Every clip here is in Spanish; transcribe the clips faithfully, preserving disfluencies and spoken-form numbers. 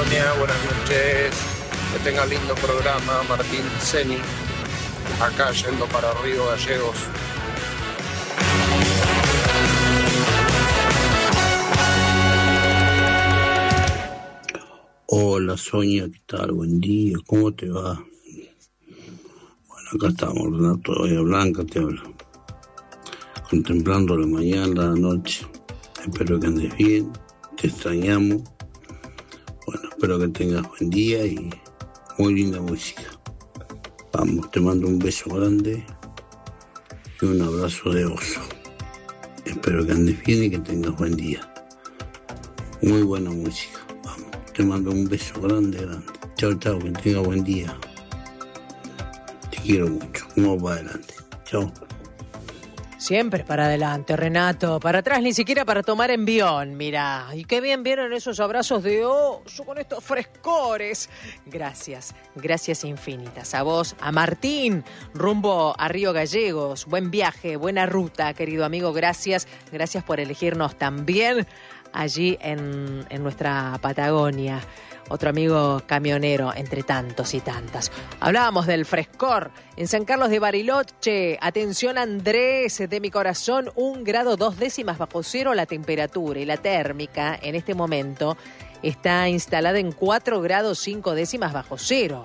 Sonia, buenas noches. Que tenga lindo programa. Martín Ceni, acá yendo para Río Gallegos. Hola Sonia, ¿qué tal? Buen día, ¿cómo te va? Bueno, acá estamos, Renato, Bahía Blanca te hablo. Contemplando la mañana, la noche. Espero que andes bien, te extrañamos. Bueno, espero que tengas buen día y muy linda música. Vamos, te mando un beso grande y un abrazo de oso. Espero que andes bien y que tengas buen día. Muy buena música. Vamos, te mando un beso grande, grande. Chao, chao, que tengas buen día. Te quiero mucho. Vamos para adelante. Chao. Siempre para adelante, Renato. Para atrás ni siquiera para tomar envión, mirá. Y qué bien vieron esos abrazos de oso con estos frescores. Gracias, gracias infinitas. A vos, a Martín, rumbo a Río Gallegos. Buen viaje, buena ruta, querido amigo. Gracias, gracias por elegirnos también allí en, en nuestra Patagonia. Otro amigo camionero, entre tantos y tantas. Hablábamos del frescor. En San Carlos de Bariloche, atención Andrés, de mi corazón, un grado dos décimas bajo cero la temperatura. Y la térmica, en este momento, está instalada en cuatro grados cinco décimas bajo cero.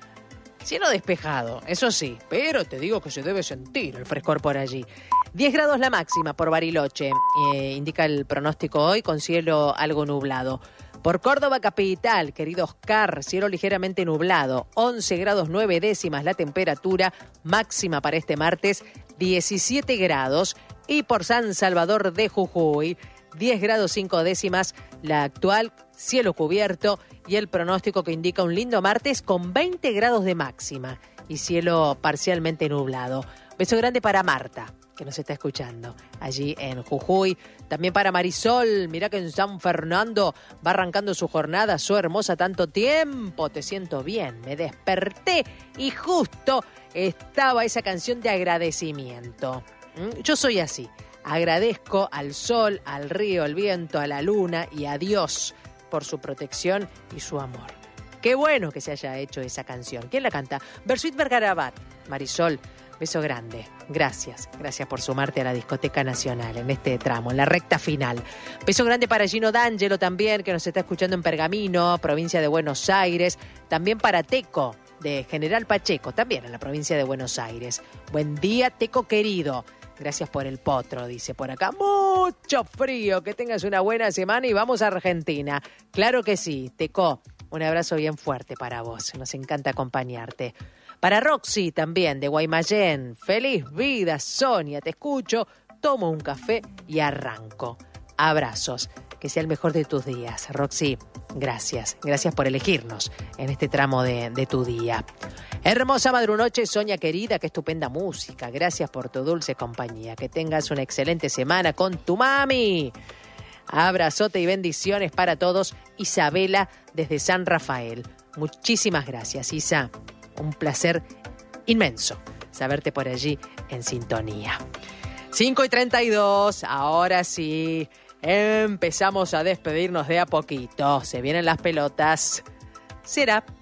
Cielo despejado, eso sí, pero te digo que se debe sentir el frescor por allí. diez grados la máxima por Bariloche, eh, indica el pronóstico hoy, con cielo algo nublado. Por Córdoba capital, querido Oscar, cielo ligeramente nublado, once grados nueve décimas la temperatura, máxima para este martes, diecisiete grados. Y por San Salvador de Jujuy, diez grados cinco décimas la actual, cielo cubierto y el pronóstico que indica un lindo martes con veinte grados de máxima y cielo parcialmente nublado. Beso grande para Marta, que nos está escuchando allí en Jujuy. También para Marisol, mirá que en San Fernando va arrancando su jornada. So hermosa, tanto tiempo, te siento bien. Me desperté y justo estaba esa canción de agradecimiento. ¿Mm? Yo soy así, agradezco al sol, al río, al viento, a la luna y a Dios por su protección y su amor. Qué bueno que se haya hecho esa canción. ¿Quién la canta? Bersuit Vergarabat. Marisol, beso grande. Gracias. Gracias por sumarte a la Discoteca Nacional en este tramo, en la recta final. Beso grande para Gino D'Angelo también, que nos está escuchando en Pergamino, provincia de Buenos Aires. También para Teco, de General Pacheco, también en la provincia de Buenos Aires. Buen día, Teco querido. Gracias por el potro, dice por acá. Mucho frío, que tengas una buena semana y vamos a Argentina. Claro que sí, Teco. Un abrazo bien fuerte para vos. Nos encanta acompañarte. Para Roxy también, de Guaymallén. Feliz vida, Sonia. Te escucho, tomo un café y arranco. Abrazos. Que sea el mejor de tus días. Roxy, gracias. Gracias por elegirnos en este tramo de, de tu día. Hermosa madrunoche, Sonia querida. Qué estupenda música. Gracias por tu dulce compañía. Que tengas una excelente semana con tu mami. Abrazote y bendiciones para todos. Isabela desde San Rafael. Muchísimas gracias, Isa. Un placer inmenso saberte por allí en sintonía. cinco y treinta y dos, ahora sí, empezamos a despedirnos de a poquito. Se vienen las pelotas. Será